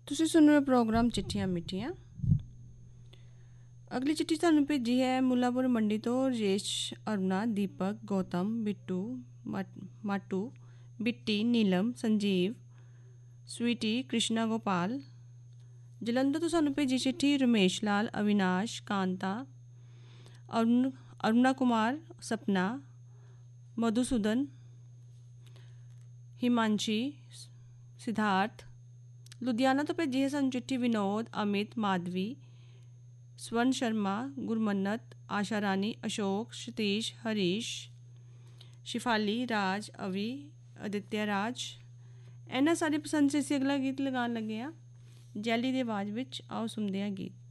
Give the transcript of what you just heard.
ਤੁਸੀਂ ਸੁਣ ਰਹੇ ਹੋ ਪ੍ਰੋਗਰਾਮ ਚਿੱਠੀਆਂ ਮਿੱਠੀਆਂ। ਅਗਲੀ ਚਿੱਠੀ ਤੁਹਾਨੂੰ ਭੇਜੀ ਹੈ ਮੁੱਲਾਪੁਰ ਮੰਡੀ ਤੋਂ ਰਜੇਸ਼, ਅਰੁਣਾ, ਦੀਪਕ, ਗੌਤਮ, ਬਿੱਟੂ, ਮਾਟੂ, ਬਿੱਟੀ, ਨੀਲਮ, ਸੰਜੀਵ, ਸਵੀਟੀ, ਕ੍ਰਿਸ਼ਨਾ ਗੋਪਾਲ। ਜਲੰਧਰ ਤੋਂ ਸਾਨੂੰ ਭੇਜੀ ਚਿੱਠੀ ਰਮੇਸ਼ ਲਾਲ, ਅਵਿਨਾਸ਼, ਕਾਂਤਾ, ਅਰੁਣਾ ਕੁਮਾਰ, ਸਪਨਾ, ਮਧੂਸੂਦਨ, ਹਿਮਾਂਸ਼ੀ, ਸਿਧਾਰਥ। ਲੁਧਿਆਣਾ ਤੋਂ ਭੇਜੀ ਹੈ ਸਾਨੂੰ ਚਿੱਠੀ ਵਿਨੋਦ, ਅਮਿਤ, ਮਾਧਵੀ, ਸਵਰਨ ਸ਼ਰਮਾ, ਗੁਰਮੰਨਤ, ਆਸ਼ਾ ਰਾਣੀ, ਅਸ਼ੋਕ, ਸਤੀਸ਼, ਹਰੀਸ਼, ਸ਼ਿਫਾਲੀ, ਰਾਜ, ਅਵੀ, ਅਦਿੱਤਿਆ ਰਾਜ। ਇਹਨਾਂ ਸਾਰੀ ਪਸੰਦ 'ਚ ਅਸੀਂ ਅਗਲਾ ਗੀਤ ਲਗਾਉਣ ਲੱਗੇ ਹਾਂ ਜੈਲੀ ਦੀ ਆਵਾਜ਼ ਵਿੱਚ। ਆਓ ਸੁਣਦੇ ਹਾਂ ਗੀਤ।